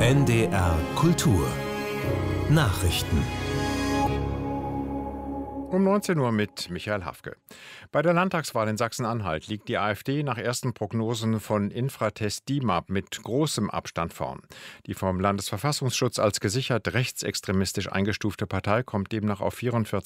NDR Kultur Nachrichten. Um 19 Uhr mit Michael Hafke. Bei der Landtagswahl in Sachsen-Anhalt liegt die AfD nach ersten Prognosen von Infratest DIMAP mit großem Abstand vorn. Die vom Landesverfassungsschutz als gesichert rechtsextremistisch eingestufte Partei kommt demnach auf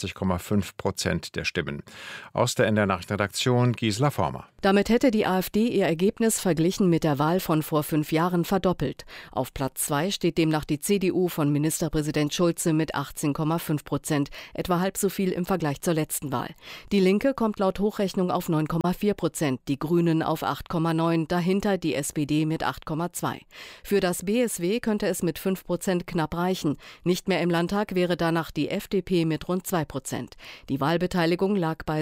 44,5% der Stimmen. Aus der NDR Nachrichtenredaktion Gisela Former. Damit hätte die AfD ihr Ergebnis verglichen mit der Wahl von vor 5 Jahren verdoppelt. Auf Platz 2 steht demnach die CDU von Ministerpräsident Schulze mit 18,5%, etwa halb so viel im Vergleich zur letzten Wahl. Die Linke kommt laut Hochrechnung auf 9,4%, die Grünen auf 8,9%, dahinter die SPD mit 8,2%. Für das BSW könnte es mit 5% knapp reichen. Nicht mehr im Landtag wäre danach die FDP mit rund 2%. Die Wahlbeteiligung lag bei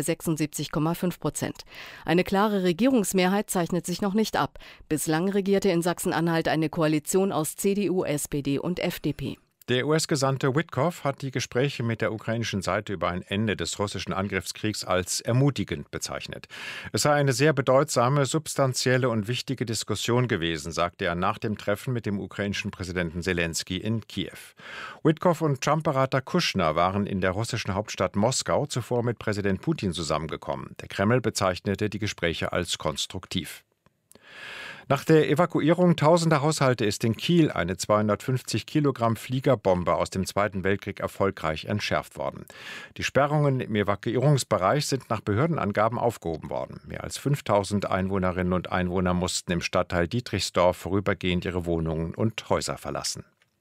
76,5%. Eine klare Regierungsmehrheit zeichnet sich noch nicht ab. Bislang regierte in Sachsen-Anhalt eine Koalition aus CDU, SPD und FDP. Der US-Gesandte Witkoff hat die Gespräche mit der ukrainischen Seite über ein Ende des russischen Angriffskriegs als ermutigend bezeichnet. Es sei eine sehr bedeutsame, substanzielle und wichtige Diskussion gewesen, sagte er nach dem Treffen mit dem ukrainischen Präsidenten Selenskyj in Kiew. Witkoff und Trump-Berater Kushner waren in der russischen Hauptstadt Moskau zuvor mit Präsident Putin zusammengekommen. Der Kreml bezeichnete die Gespräche als konstruktiv. Nach der Evakuierung tausender Haushalte ist in Kiel eine 250 Kilogramm Fliegerbombe aus dem Zweiten Weltkrieg erfolgreich entschärft worden. Die Sperrungen im Evakuierungsbereich sind nach Behördenangaben aufgehoben worden. Mehr als 5000 Einwohnerinnen und Einwohner mussten im Stadtteil Dietrichsdorf vorübergehend ihre Wohnungen und Häuser verlassen.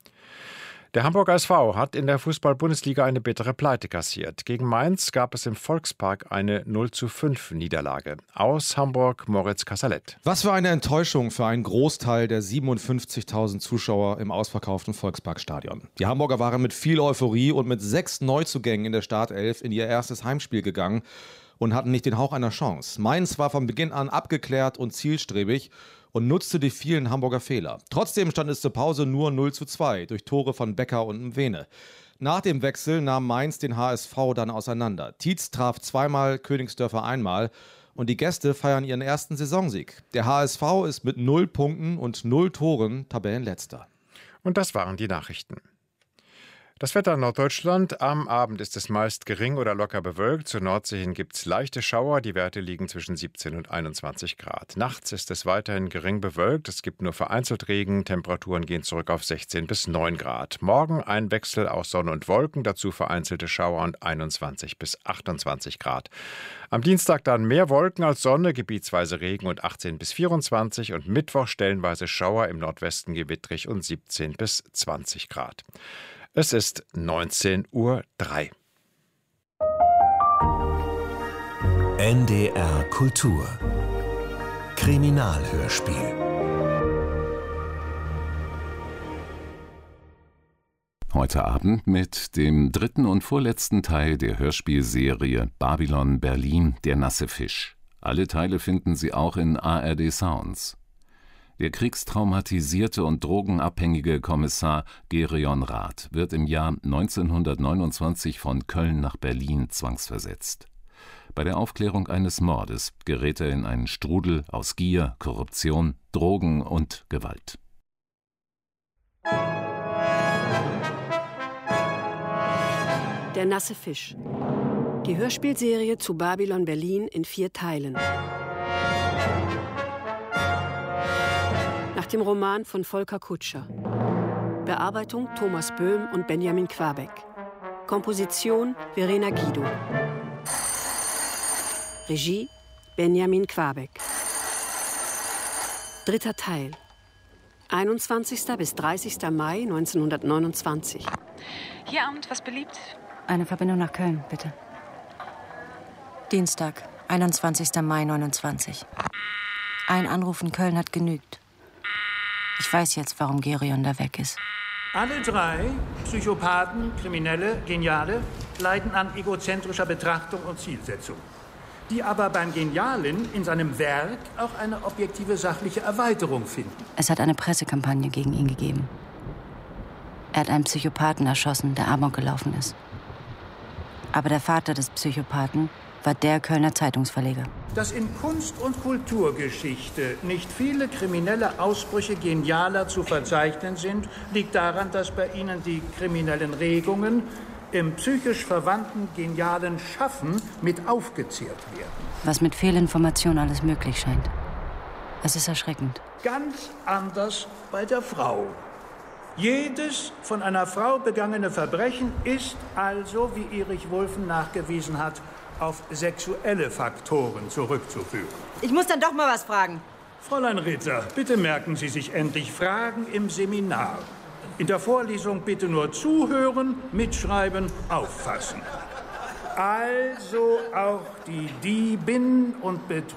Der Hamburger SV hat in der Fußball-Bundesliga eine bittere Pleite kassiert. Gegen Mainz gab es im Volkspark eine 0:5 Niederlage. Aus Hamburg Moritz Kassalet. Was für eine Enttäuschung für einen Großteil der 57.000 Zuschauer im ausverkauften Volksparkstadion. Die Hamburger waren mit viel Euphorie und mit 6 Neuzugängen in der Startelf in ihr erstes Heimspiel gegangen und hatten nicht den Hauch einer Chance. Mainz war von Beginn an abgeklärt und zielstrebig und nutzte die vielen Hamburger Fehler. Trotzdem stand es zur Pause nur 0:2 durch Tore von Becker und Mwene. Nach dem Wechsel nahm Mainz den HSV dann auseinander. Tietz traf zweimal, Königsdörfer einmal und die Gäste feiern ihren ersten Saisonsieg. Der HSV ist mit 0 Punkten und 0 Toren Tabellenletzter. Und das waren die Nachrichten. Das Wetter in Norddeutschland. Am Abend ist es meist gering oder locker bewölkt. Zur Nordsee hin gibt es leichte Schauer. Die Werte liegen zwischen 17 und 21 Grad. Nachts ist es weiterhin gering bewölkt. Es gibt nur vereinzelt Regen. Temperaturen gehen zurück auf 16 bis 9 Grad. Morgen ein Wechsel aus Sonne und Wolken. Dazu vereinzelte Schauer und 21 bis 28 Grad. Am Dienstag dann mehr Wolken als Sonne, gebietsweise Regen und 18 bis 24. Und Mittwoch stellenweise Schauer, im Nordwesten gewittrig und 17 bis 20 Grad. Es ist 19:03 Uhr. NDR Kultur Kriminalhörspiel. Heute Abend mit dem 3. und vorletzten Teil der Hörspielserie Babylon Berlin, der nasse Fisch. Alle Teile finden Sie auch in ARD Sounds. Der kriegstraumatisierte und drogenabhängige Kommissar Gereon Rath wird im Jahr 1929 von Köln nach Berlin zwangsversetzt. Bei der Aufklärung eines Mordes gerät er in einen Strudel aus Gier, Korruption, Drogen und Gewalt. Der nasse Fisch. Die Hörspielserie zu Babylon Berlin in 4 Teilen. Nach dem Roman von Volker Kutscher. Bearbeitung Thomas Böhm und Benjamin Quabeck. Komposition Verena Guido. Regie Benjamin Quabeck. 3. Teil. 21. bis 30. Mai 1929. Hier Amt, was beliebt? Eine Verbindung nach Köln, bitte. Dienstag, 21. Mai 29. Ein Anruf in Köln hat genügt. Ich weiß jetzt, warum Gereon da weg ist. Alle 3, Psychopathen, Kriminelle, Geniale, leiden an egozentrischer Betrachtung und Zielsetzung, die aber beim Genialen in seinem Werk auch eine objektive sachliche Erweiterung finden. Es hat eine Pressekampagne gegen ihn gegeben. Er hat einen Psychopathen erschossen, der Amok gelaufen ist. Aber der Vater des Psychopathen war der Kölner Zeitungsverleger. Dass in Kunst- und Kulturgeschichte nicht viele kriminelle Ausbrüche Genialer zu verzeichnen sind, liegt daran, dass bei ihnen die kriminellen Regungen im psychisch verwandten genialen Schaffen mit aufgezehrt werden. Was mit Fehlinformation alles möglich scheint. Es ist erschreckend. Ganz anders bei der Frau. Jedes von einer Frau begangene Verbrechen ist also, wie Erich Wulffen nachgewiesen hat, auf sexuelle Faktoren zurückzuführen. Ich muss dann doch mal was fragen. Fräulein Ritter, bitte merken Sie sich endlich Fragen im Seminar. In der Vorlesung bitte nur zuhören, mitschreiben, auffassen. Also auch die Diebin und